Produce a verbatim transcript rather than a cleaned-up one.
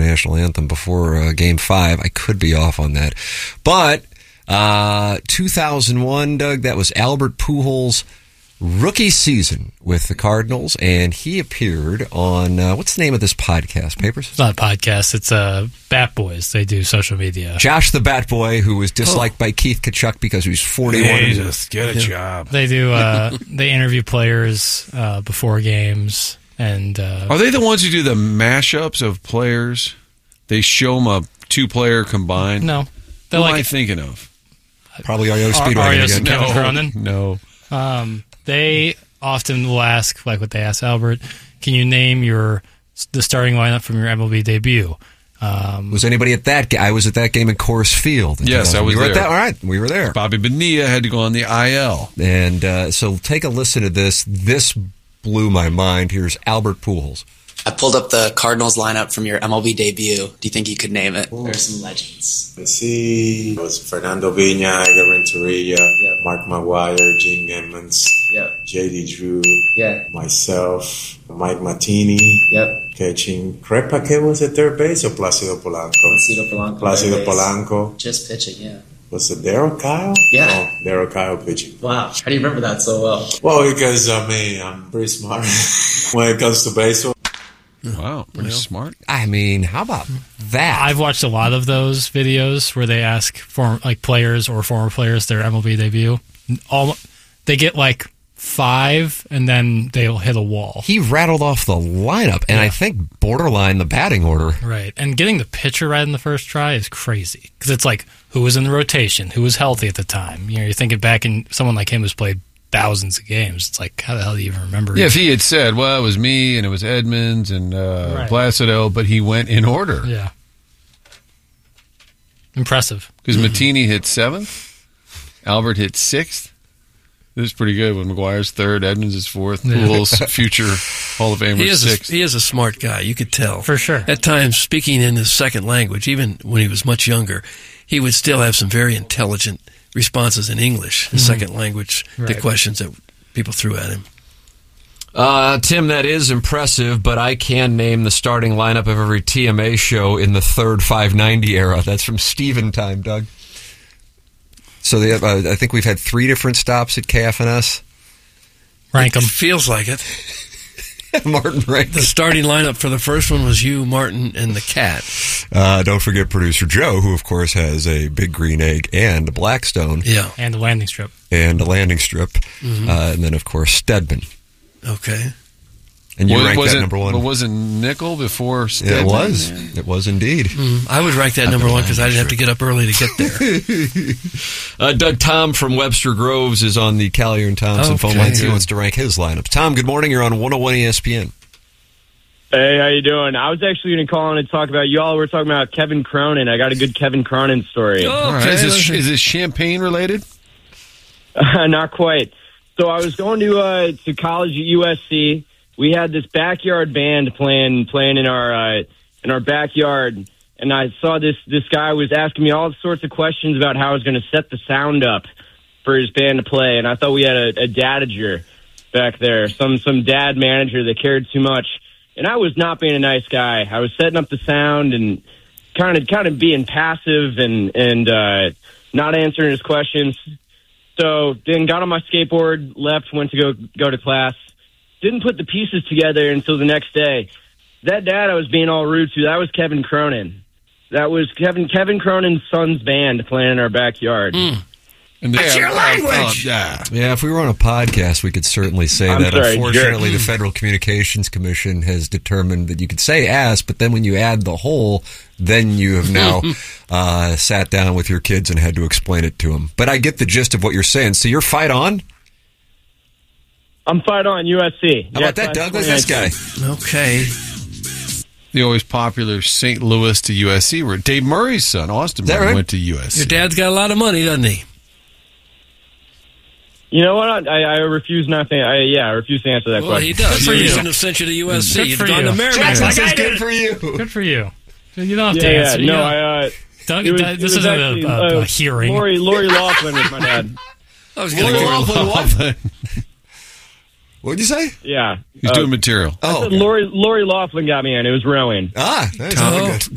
national anthem before uh, Game Five. I could be off on that, but uh, two thousand one, Doug, that was Albert Pujols' rookie season with the Cardinals, and he appeared on, uh, what's the name of this podcast, Papers? It's not a podcast, it's uh, Bat Boys. They do social media. Josh the Bat Boy, who was disliked oh. by Keith Kachuk because he was forty-one. Jesus, get a job. They do, uh, they interview players uh, before games. and uh, Are they the ones who do the mashups of players? They show them a two-player combined? No. Who like, am I thinking of? Probably R E O Speedwagon Arias again. and Kevin No, Cronin? no. Um, they often will ask, like what they asked Albert, can you name your the starting lineup from your M L B debut? Um, was anybody at that game? I was at that game in Coors Field. Yes, I was you were there. At that? All right, we were there. Bobby Bonilla had to go on the I L. And uh, so take a listen to this. This blew my mind. Here's Albert Pujols. I pulled up the Cardinals lineup from your M L B debut. Do you think you could name it? Ooh. There's some legends. Let's see. It was Fernando Viña, Edgar Renteria, yep. Mark McGwire, Gene Emmons, yep. J D Drew, yeah. myself, Mike Martini, yep. catching. Craig Paquet was at third base or Placido Polanco? Placido Polanco. Placido Polanco. Just pitching, yeah. Was it Darryl Kyle? Yeah. Oh, Darryl Kyle pitching. Wow. How do you remember that so well? Well, because, I mean, I'm pretty smart when it comes to baseball. Wow, pretty well, smart. I mean, how about that? I've watched a lot of those videos where they ask form, like players or former players their M L B debut. All they get like five, and then they'll hit a wall. He rattled off the lineup, and yeah. I think borderline the batting order. Right, and getting the pitcher right in the first try is crazy because it's like who was in the rotation, who was healthy at the time. You know, you're thinking back, and someone like him who's played thousands of games. It's like, how the hell do you even remember? Yeah, if he had said, well, it was me, and it was Edmonds, and uh, right. Placido, but he went in order. Yeah. Impressive. Because mm-hmm. Martini hit seventh, Albert hit sixth. This is pretty good when McGuire's third, Edmonds is fourth, Pujols, yeah. future Hall of Famer, he is sixth. A, he is a smart guy, you could tell. For sure. At times, speaking in his second language, even when he was much younger, he would still have some very intelligent responses in English, his mm-hmm. second language, right. the questions that people threw at him. Uh, Tim, that is impressive, but I can name the starting lineup of every T M A show in the third five ninety era. That's from Steven time, Doug. So they have, uh, I think we've had three different stops at K F N S. Rank them. Feels like it. Martin Rank. The starting lineup for the first one was you, Martin, and the cat. Uh, don't forget producer Joe, who, of course, has a big green egg and a Blackstone. Yeah. And a landing strip. And a landing strip. Mm-hmm. Uh, and then, of course, Stedman. Okay. And you well, ranked that it, number one. But wasn't Nickel before Stedman? Yeah, it was. Yeah. It was indeed. Mm, I would rank that number one because I didn't have to get up early to get there. uh, Doug Tom from Webster Groves is on the Callier and Thompson okay. phone line. He wants to rank his lineups. Tom, good morning. You're on one oh one E S P N. Hey, how you doing? I was actually going to call on and talk about, you all were talking about Kevin Cronin. I got a good Kevin Cronin story. Oh, okay. Is this, is this champagne related? Uh, not quite. So I was going to uh, to college at U S C. We had this backyard band playing playing in our uh, in our backyard, and I saw this this guy was asking me all sorts of questions about how I was going to set the sound up for his band to play, and I thought we had a, a dadager back there, some some dad manager that cared too much, and I was not being a nice guy. I was setting up the sound and kind of kind of being passive and and uh, not answering his questions. So then got on my skateboard, left, went to go go to class. Didn't put the pieces together until the next day. That dad I was being all rude to, that was Kevin Cronin. That was Kevin Kevin Cronin's son's band playing in our backyard. Mm. And That's your language! Oh, yeah. yeah, if we were on a podcast, we could certainly say I'm that. sorry, Unfortunately, jerk. the Federal Communications Commission has determined that you could say ass, but then when you add the whole, then you have now uh, sat down with your kids and had to explain it to them. But I get the gist of what you're saying. So you're fight on? I'm fight on U S C. How yeah, about that, Doug? That's this guy. Okay. The always popular Saint Louis to U S C, where Dave Murray's son, Austin Murray, right? went to U S C. Your dad's got a lot of money, doesn't he? You know what? I, I refuse not to. I, yeah, I refuse to answer that Well, question. he does. for He you. shouldn't have sent you to U S C. Good You'd for gone you. to Maryland. Jackson, like I good did. for you. Good for you. You don't have to Yeah, yeah. answer. You No, know, I. Uh, Doug, it was, Doug, it this was isn't actually, a, a, uh, a hearing. Lori, Lori Laughlin was my dad. I was going to Lori go. Laughlin, what? What'd you say? Yeah. He's uh, doing material. Oh, okay. Lori, Lori Laughlin got me in. It was rowing. Ah, that's Oh. good.